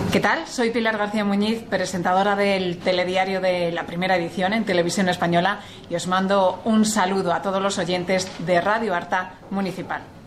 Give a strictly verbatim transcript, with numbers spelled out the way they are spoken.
¿Qué tal? Soy Pilar García Muñiz, presentadora del telediario de la Primera Edición en Televisión Española, y os mando un saludo a todos los oyentes de Radio Arta Municipal.